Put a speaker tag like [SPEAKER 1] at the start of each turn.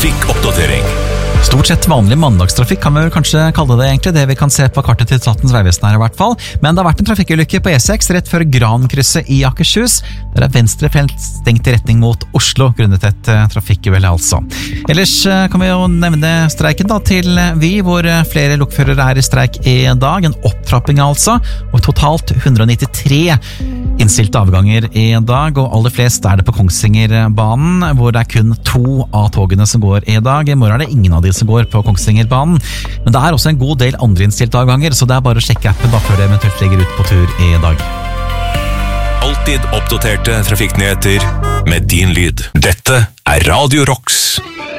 [SPEAKER 1] Trafikkoppdatering.
[SPEAKER 2] Stort sett vanlig mandagstrafikk kan vi vel kanskje kalle det egentlig, det vi kan se på kartet til Statens Vegvesen her i hvert fall. Men det har vært en trafikkulykke på E6 rett før Grankrysset i Akershus. Der er venstrefelt stengt i retning mot Oslo, grunnet et trafikkuhell altså. Ellers kan vi jo nevne streiken da til Vy, hvor flere lokførere er i streik i dag. En opptrapping altså, og totalt 193 innstilte avganger i dag, og aller flest er det på Kongsvingerbanen, hvor det er kun 2 av togene som går i dag. I morgen er det ingen av de som går på Kongsvingerbanen, men det er også en god del andre innstilte avganger, så det er bare å sjekke appen da før det eventuelt legger ut på tur i dag.
[SPEAKER 1] Alltid oppdaterte trafikknyheter med din lyd. Dette er Radio Rocks.